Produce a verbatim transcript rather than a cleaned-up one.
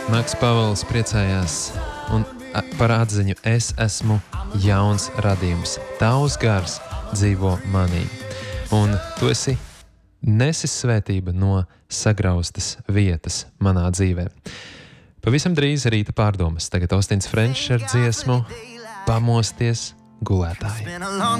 Maks Pavels priecājās un par atziņu es esmu jauns radījums. Tavs gars dzīvo manī. Un tu esi nesis svētība no sagraustas vietas manā dzīvē. Pavisam drīz rīta pārdomas. Tagad Austins Frenčs ar dziesmu Pamosties gulētāji.